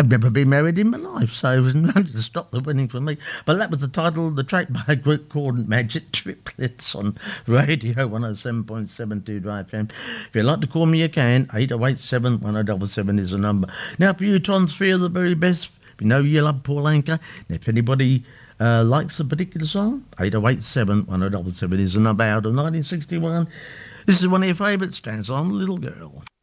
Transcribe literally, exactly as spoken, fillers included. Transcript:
I've never been married in my life, so it was nothing to stop the winning for me. But that was the title of the track by a group called Magic Triplets on Radio one oh seven point seven two Dry F M. If you'd like to call me, you can. eight oh eight seven, one oh seven seven is the number. Now for you, Tom, three of the very best. You know you love Paul Anka. And if anybody uh, likes a particular song, eight oh eight seven, one oh seven seven is the number. Out of nineteen sixty-one. This is one of your favourites, Stands on Little Girl.